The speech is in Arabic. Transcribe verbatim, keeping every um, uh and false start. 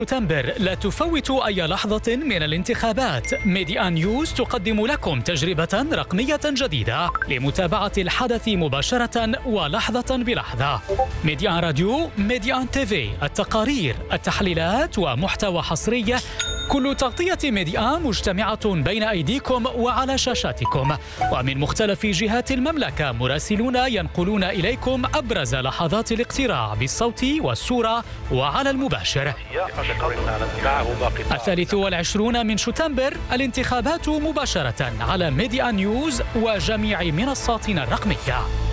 سبتمبر لا تفوتوا أي لحظة من الانتخابات. ميديا نيوز تقدم لكم تجربة رقمية جديدة لمتابعة الحدث مباشرة ولحظة بلحظة. ميديا راديو، ميديا تيفي، التقارير، التحليلات ومحتوى حصري. كل تغطية ميديا مجتمعة بين أيديكم وعلى شاشاتكم، ومن مختلف جهات المملكة مراسلون ينقلون إليكم أبرز لحظات الاقتراع بالصوت والصورة وعلى المباشر. الثالث والعشرون من شتنبر، الانتخابات مباشرة على ميديا نيوز وجميع منصاتنا الرقمية.